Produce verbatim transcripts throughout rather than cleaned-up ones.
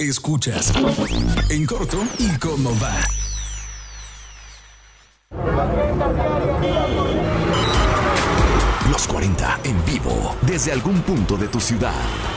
Escuchas En Corto y Cómo Va. Los cuarenta en vivo desde algún punto de tu ciudad.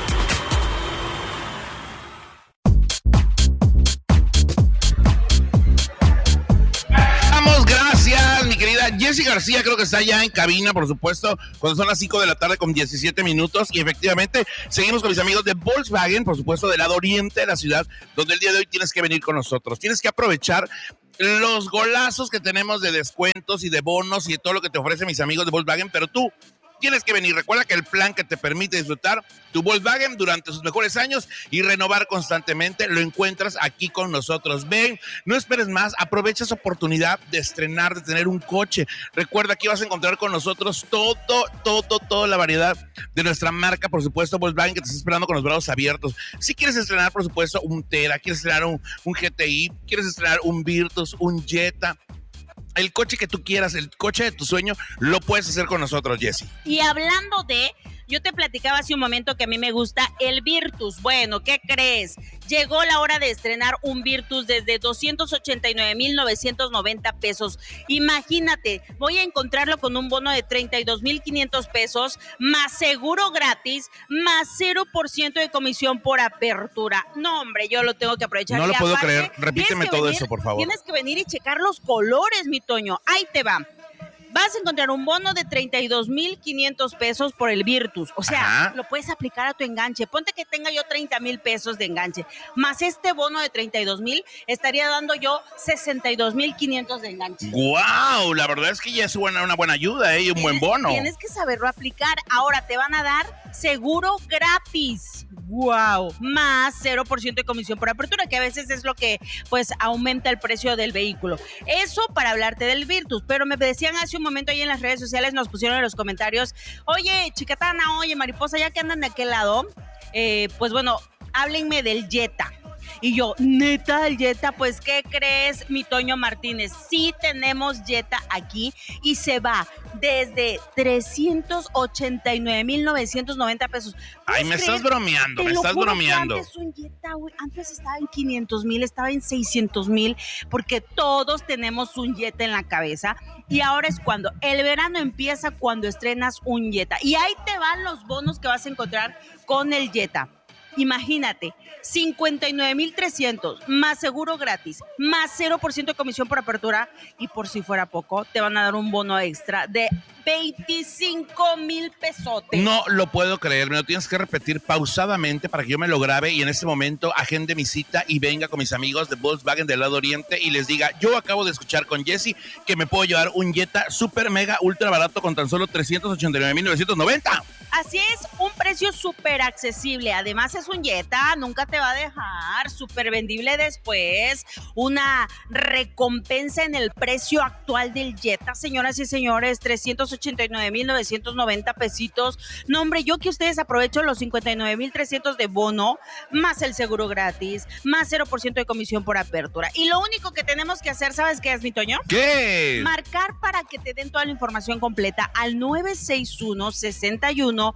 Jessy García creo que está ya en cabina, por supuesto, cuando son las cinco de la tarde con diecisiete minutos, y efectivamente seguimos con mis amigos de Volkswagen, por supuesto, del lado oriente de la ciudad, donde el día de hoy tienes que venir con nosotros. Tienes que aprovechar los golazos que tenemos de descuentos y de bonos y de todo lo que te ofrecen mis amigos de Volkswagen, pero tú tienes que venir. Recuerda que el plan que te permite disfrutar tu Volkswagen durante sus mejores años y renovar constantemente lo encuentras aquí con nosotros. Ven, no esperes más, aprovecha esa oportunidad de estrenar, de tener un coche. Recuerda que vas a encontrar con nosotros todo, todo, toda la variedad de nuestra marca, por supuesto, Volkswagen, que te está esperando con los brazos abiertos. Si quieres estrenar, por supuesto, un Tera, quieres estrenar un, un G T I, quieres estrenar un Virtus, un Jetta, el coche que tú quieras, el coche de tu sueño, lo puedes hacer con nosotros, Jessy. Y hablando de, yo te platicaba hace un momento que a mí me gusta el Virtus. Bueno, ¿qué crees? Llegó la hora de estrenar un Virtus desde doscientos ochenta y nueve mil novecientos noventa pesos. Imagínate, voy a encontrarlo con un bono de treinta y dos mil quinientos pesos, más seguro gratis, más cero por ciento de comisión por apertura. No, hombre, yo lo tengo que aprovechar. No lo y puedo aparte, creer. Repíteme todo venir, eso, por favor. Tienes que venir y checar los colores, mi Toño. Ahí te va. Vas a encontrar un bono de treinta y dos mil quinientos pesos por el Virtus. O sea, Ajá. lo puedes aplicar a tu enganche. Ponte que tenga yo treinta mil pesos de enganche. Más este bono de treinta y dos mil, estaría dando yo sesenta y dos mil quinientos de enganche. ¡Guau! La verdad es que ya es una, una buena ayuda, ¿eh? Y un buen bono. Tienes que saberlo aplicar. Ahora te van a dar seguro gratis. ¡Guau! Más cero por ciento de comisión por apertura, que a veces es lo que pues aumenta el precio del vehículo. Eso para hablarte del Virtus. Pero me decían hace un momento ahí en las redes sociales, nos pusieron en los comentarios, oye, Chicatana, oye, Mariposa, ya que andan de aquel lado, eh, pues bueno, háblenme del Jetta. Y yo, neta, el Jetta, pues, ¿qué crees, mi Toño Martínez? Sí tenemos Jetta aquí y se va desde trescientos ochenta y nueve mil novecientos noventa pesos. Ay, me estás bromeando, me estás bromeando. Antes un Jetta, güey, antes estaba en quinientos mil, estaba en seiscientos mil, porque todos tenemos un Jetta en la cabeza. Y ahora es cuando el verano empieza, cuando estrenas un Jetta. Y ahí te van los bonos que vas a encontrar con el Jetta. Imagínate, cincuenta y nueve mil trescientos, más seguro gratis, más cero por ciento de comisión por apertura, y por si fuera poco, te van a dar un bono extra de veinticinco mil pesotes. No lo puedo creer, me lo tienes que repetir pausadamente para que yo me lo grabe y en este momento agende mi cita y venga con mis amigos de Volkswagen del lado oriente y les diga, yo acabo de escuchar con Jessy que me puedo llevar un Jetta super mega ultra barato con tan solo trescientos ochenta y nueve mil novecientos noventa. Así es, un precio súper accesible. Además es un Jetta, nunca te va a dejar, súper vendible después. Una recompensa en el precio actual del Jetta, señoras y señores, trescientos ochenta y nueve mil novecientos noventa pesitos. No, hombre, yo que ustedes aprovecho los cincuenta y nueve mil trescientos de bono, más el seguro gratis, más cero por ciento de comisión por apertura. Y lo único que tenemos que hacer, ¿sabes qué es, mi Toño? ¿Qué? Marcar para que te den toda la información completa al nueve seis uno, sesenta y uno,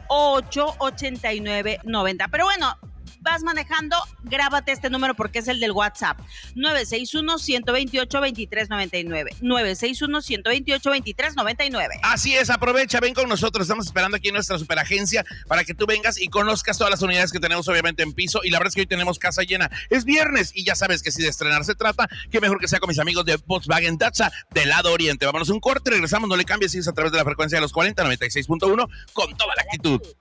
ocho ochenta y nueve noventa. Pero bueno, vas manejando, grábate este número porque es el del WhatsApp. nueve seis uno, uno dos ocho, dos tres nueve nueve. nueve seis uno, uno dos ocho, dos tres nueve nueve. Así es, aprovecha, ven con nosotros. Estamos esperando aquí en nuestra superagencia para que tú vengas y conozcas todas las unidades que tenemos obviamente en piso. Y la verdad es que hoy tenemos casa llena. Es viernes y ya sabes que si de estrenar se trata, que mejor que sea con mis amigos de Volkswagen Datsa del lado oriente. Vámonos a un corte, regresamos, no le cambies, si es a través de la frecuencia de los cuarenta, noventa y seis punto uno con toda la actitud.